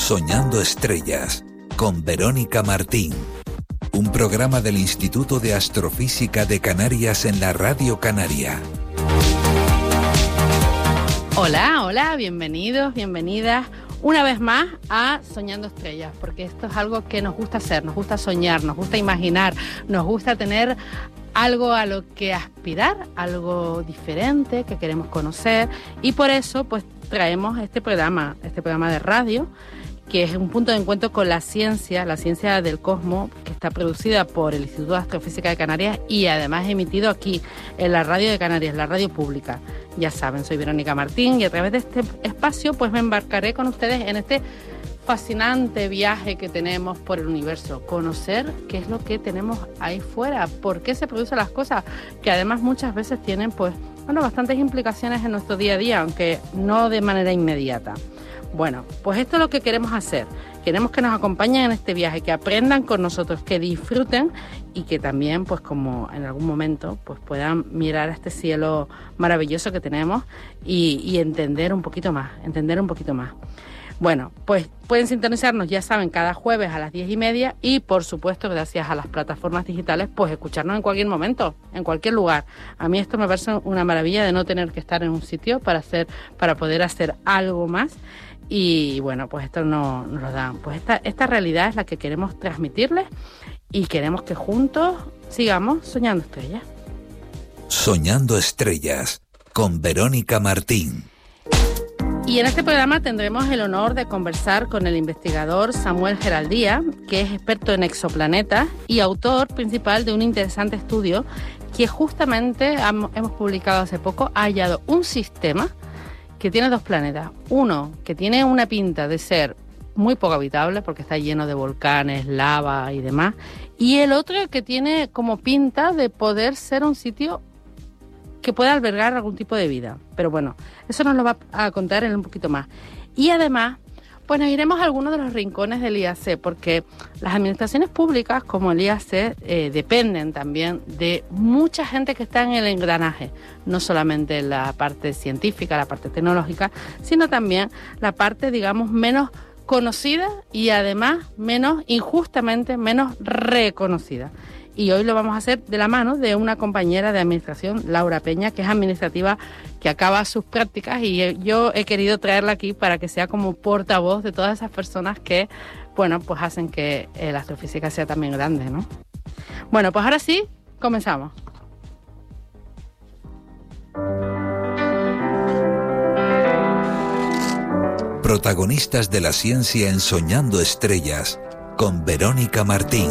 Soñando Estrellas, con Verónica Martín. Un programa del Instituto de Astrofísica de Canarias en la Radio Canaria. Hola, bienvenidos, bienvenidas una vez más a Soñando Estrellas, porque esto es algo que nos gusta hacer, nos gusta soñar, nos gusta imaginar, nos gusta tener algo a lo que aspirar, algo diferente que queremos conocer, y por eso pues traemos este programa de radio, que es un punto de encuentro con la ciencia del cosmos, que está producida por el Instituto de Astrofísica de Canarias y además emitido aquí en la radio de Canarias, la radio pública. Ya saben, soy Verónica Martín y a través de este espacio pues me embarcaré con ustedes en este fascinante viaje que tenemos por el universo, conocer qué es lo que tenemos ahí fuera, por qué se producen las cosas, que además muchas veces tienen bastantes implicaciones en nuestro día a día, aunque no de manera inmediata. Bueno, pues esto es lo que queremos hacer. Queremos que nos acompañen en este viaje, que aprendan con nosotros, que disfruten y que también, pues como en algún momento, pues puedan mirar este cielo maravilloso que tenemos y entender un poquito más. Bueno, pues pueden sintonizarnos, ya saben, cada jueves a las 10:30 y, por supuesto, gracias a las plataformas digitales, pues escucharnos en cualquier momento, en cualquier lugar. A mí esto me parece una maravilla de no tener que estar en un sitio para poder hacer algo más. Y bueno, pues esto nos lo dan. Pues esta realidad es la que queremos transmitirles y queremos que juntos sigamos soñando estrellas. Soñando Estrellas, con Verónica Martín. Y en este programa tendremos el honor de conversar con el investigador Samuel Geraldía, que es experto en exoplanetas y autor principal de un interesante estudio que justamente hemos publicado hace poco. Ha hallado un sistema que tiene dos planetas. Uno que tiene una pinta de ser muy poco habitable porque está lleno de volcanes, lava y demás. Y el otro que tiene como pinta de poder ser un sitio que pueda albergar algún tipo de vida. Pero bueno, eso nos lo va a contar él un poquito más. Y además, pues nos iremos a algunos de los rincones del IAC, porque las administraciones públicas, como el IAC, dependen también de mucha gente que está en el engranaje, no solamente la parte científica, la parte tecnológica, sino también la parte, digamos, menos conocida y además injustamente menos reconocida. Y hoy lo vamos a hacer de la mano de una compañera de administración, Laura Peña, que es administrativa, que acaba sus prácticas, y yo he querido traerla aquí para que sea como portavoz de todas esas personas que, bueno, pues hacen que la astrofísica sea también grande, ¿no? Bueno, pues ahora sí, comenzamos. Protagonistas de la ciencia en Soñando Estrellas, con Verónica Martín.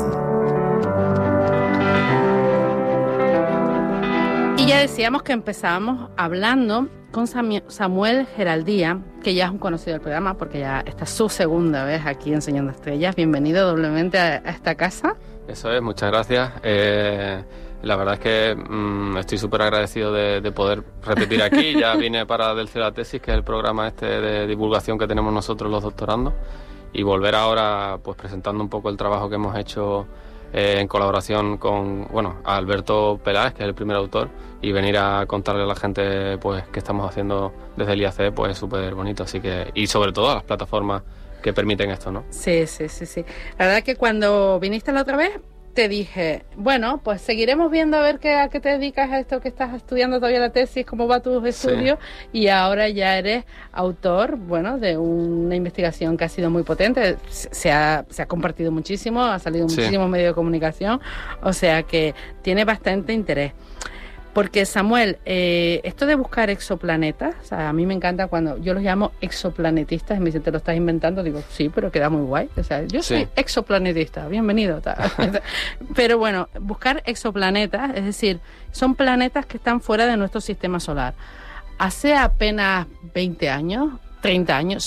Y ya decíamos que empezábamos hablando con Samuel Geraldía, que ya es un conocido del programa porque ya esta es su segunda vez aquí en Soñando Estrellas. Bienvenido doblemente a esta casa. Eso es, muchas gracias. La verdad es que estoy súper agradecido de poder repetir aquí. Ya vine para Del Cielo a la Tesis, que es el programa de divulgación que tenemos nosotros los doctorandos, y volver ahora pues presentando un poco el trabajo que hemos hecho en colaboración con a Alberto Peláez, que es el primer autor, y venir a contarle a la gente pues qué estamos haciendo desde el IAC, pues es súper bonito. Así que, y sobre todo a las plataformas que permiten esto, ¿no? Sí. La verdad que cuando viniste la otra vez te dije, bueno, pues seguiremos viendo a ver a qué te dedicas, a esto que estás estudiando todavía la tesis, cómo va tus estudios, sí. Y ahora ya eres autor, de una investigación que ha sido muy potente, se ha compartido muchísimo, ha salido muchísimos medios de comunicación, o sea que tiene bastante interés. Porque, Samuel, esto de buscar exoplanetas, o sea, a mí me encanta cuando yo los llamo exoplanetistas, y me dicen, ¿te lo estás inventando? Digo, sí, pero queda muy guay. O sea, yo soy exoplanetista, bienvenido. Pero bueno, buscar exoplanetas, es decir, son planetas que están fuera de nuestro sistema solar. Hace apenas 20 años, 30 años,